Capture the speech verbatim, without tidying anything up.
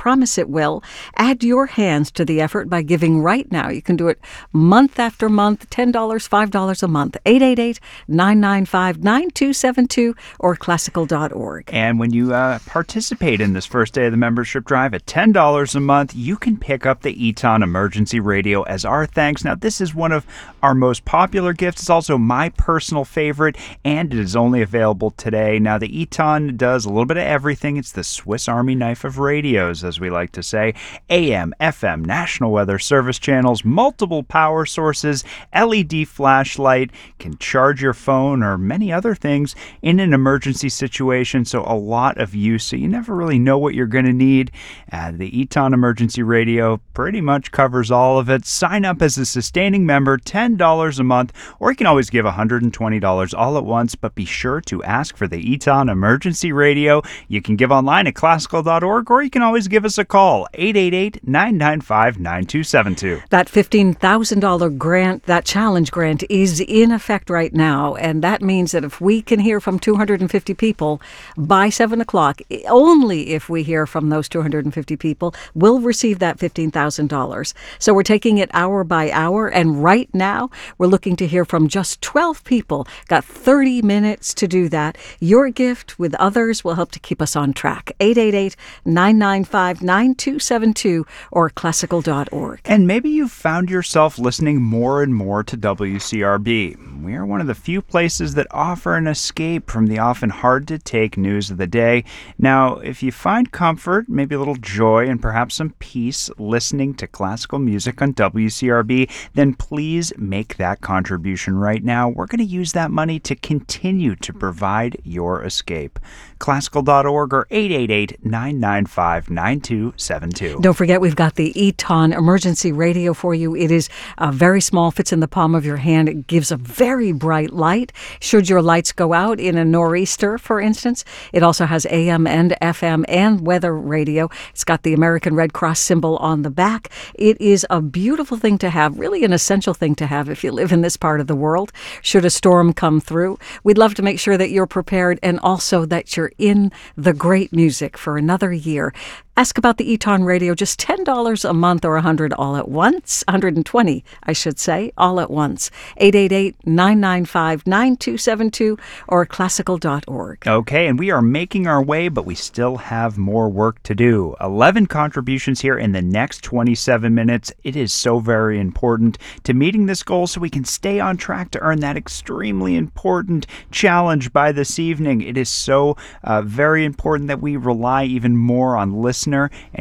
promise it will. Add your hands to the effort by giving right now. You can do it month after month, ten dollars, five dollars a month. eight eight eight, nine nine five, nine two seven two or classical dot org. And when you uh, participate in this first day of the membership drive at ten dollars a month, you can pick up the Eton Emergency Radio as our thanks. Now, this is one of our most popular gifts. It's also my personal favorite, and it is only available today. Now, the Eton does a little bit of everything. It's the Swiss Army knife of radios, as we like to say. A M, F M, National Weather Service channels, multiple power sources, L E D flashlight, can charge your phone or many other things in an emergency situation. So a lot of use, so you never really know what you're going to need. Uh, the Eton Emergency Radio pretty much covers all of it. Sign up as a sustaining member, ten dollars a month, or you can always give one hundred twenty dollars all at once, but be sure to ask for the Eton Emergency Radio. You can give online at classical dot org, or you can always give us a call, eight eight eight, nine nine five, nine two seven two. That fifteen thousand dollars grant, that challenge grant, is in effect right now, and that means that if we can hear from two hundred fifty people by seven o'clock, only if we hear from those two hundred fifty people, we'll receive that fifteen thousand dollars. So we're taking it hour by hour, and right now we're looking to hear from just twelve people. Got thirty minutes to do that. Your gift with others will help to keep us on track. eight eight eight, nine nine five, nine two seven two or classical dot org. And maybe you've found yourself listening more and more to W C R B. We are one of the few places that offer an escape from the often hard-to-take news of the day. Now, if you find comfort, maybe a little joy, and perhaps some peace listening to classical music on W C R B, then please make that contribution right now. We're going to use that money to continue to provide your escape. classical dot org or eight eight eight, nine nine five, nine two seven two. Don't forget, we've got the Eton Emergency Radio for you. It is uh, very small, fits in the palm of your hand. It gives a very bright light. Should your lights go out in a nor'easter, for instance, it also has A M and F M and weather radio. It's got the American Red Cross symbol on the back. It is a beautiful thing to have, really an essential thing to have if you live in this part of the world. Should a storm come through, we'd love to make sure that you're prepared and also that you're in the great music for another year. Ask about the Eton Radio, just ten dollars a month or one hundred dollars all at once. one hundred twenty dollars, I should say, all at once. eight eight eight, nine nine five, nine two seven two or classical dot org. Okay, and we are making our way, but we still have more work to do. eleven contributions here in the next twenty-seven minutes. It is so very important to meeting this goal so we can stay on track to earn that extremely important challenge by this evening. It is so uh, very important that we rely even more on listeners and